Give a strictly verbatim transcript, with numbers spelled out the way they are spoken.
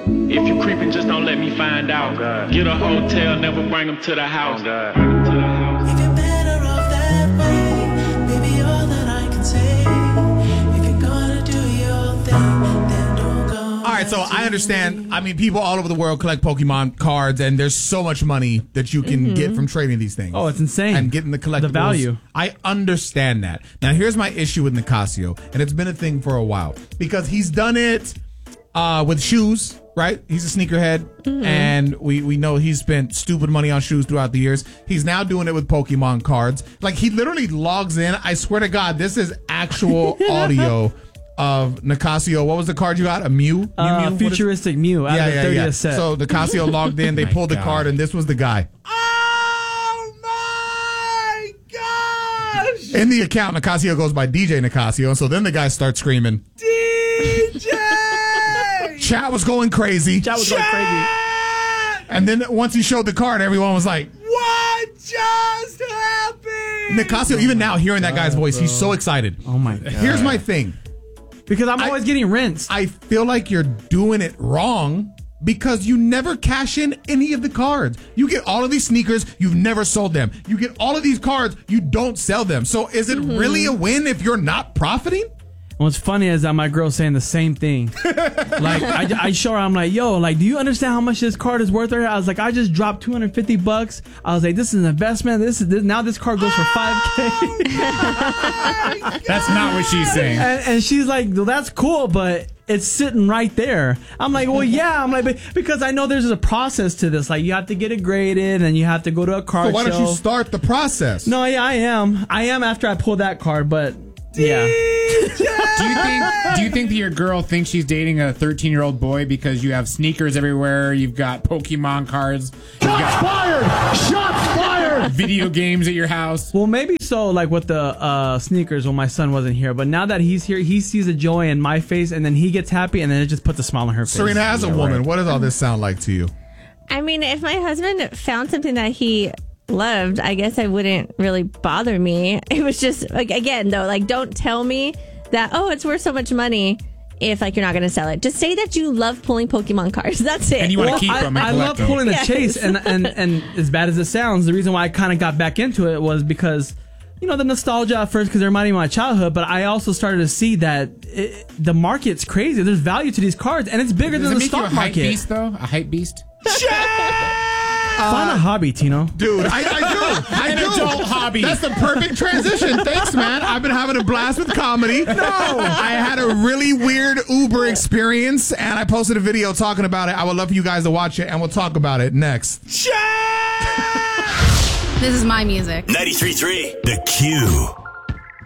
If you creeping, just don't let me find out. Oh, get a hotel, never bring them to the house. Oh, if you're better off that way, baby, all that I can say. If you're gonna do your thing, then don't go. All right, so I understand. I mean, people all over the world collect Pokemon cards, and there's so much money that you can mm-hmm. get from trading these things. Oh, it's insane. And getting the collectibles. The value. I understand that. Now, here's my issue with Nicasio, and it's been a thing for a while, because he's done it uh, with shoes, right? He's a sneakerhead, mm-hmm. and we, we know he's spent stupid money on shoes throughout the years. He's now doing it with Pokemon cards. Like, he literally logs in. I swear to God, this is actual audio of Nicasio. What was the card you got? A Mew? Mew, uh, Mew? Futuristic Mew out yeah, of the yeah, thirtieth yeah. set. So Nicasio logged in. They oh pulled the God. card, and this was the guy. Oh my gosh! In the account, Nicasio goes by D J Nicasio, and so then the guy starts screaming, D J! Chat was going crazy. Chat was Chat! going crazy. And then once he showed the card, everyone was like, what just happened? Nicasio, even now, hearing that guy's voice, he's so excited. Oh my God. Here's my thing. Because I'm I- always getting rinsed. I feel like you're doing it wrong because you never cash in any of the cards. You get all of these sneakers, you've never sold them. You get all of these cards, you don't sell them. So is it mm-hmm. really a win if you're not profiting? What's funny is that my girl's saying the same thing. Like, I, I show her, I'm like, yo, like, do you understand how much this card is worth? Her? I was like, I just dropped two hundred fifty bucks. I was like, this is an investment. This is this, now this card goes for five K. That's not what she's saying. And, and she's like, well, that's cool, but it's sitting right there. I'm like, well, yeah. I'm like, because I know there's a process to this. Like, you have to get it graded, and you have to go to a card So why show. don't you start the process? No, yeah, I am. I am after I pull that card, but yeah. Do you think do you think that your girl thinks she's dating a thirteen year old boy because you have sneakers everywhere, you've got Pokemon cards, you've got Fired! Shots fired! video games at your house? Well, maybe so, like with the uh, sneakers when my son wasn't here. But now that he's here, he sees the joy in my face, and then he gets happy, and then it just puts a smile on her face. Serena, as a Yeah, woman, right. what does all this sound like to you? I mean, if my husband found something that he loved, I guess it wouldn't really bother me. It was just, like, again, though, like, don't tell me that, oh, it's worth so much money if, like, you're not going to sell it. Just say that you love pulling Pokemon cards. That's it. And you want to Well, keep I, them and I collect love them. pulling the Yes. chase, and, and, and as bad as it sounds, the reason why I kind of got back into it was because, you know, the nostalgia at first because it reminded me of my childhood, but I also started to see that it, the market's crazy. There's value to these cards, and it's bigger Does than it the make you a stock hype market. beast, though? A hype beast? Find a hobby, Tino. Dude, I, I do. I An do. adult hobby. That's the perfect transition. Thanks, man. I've been having a blast with comedy. No. I had a really weird Uber experience, and I posted a video talking about it. I would love for you guys to watch it, and we'll talk about it next. This is my music. ninety-three point three The Q.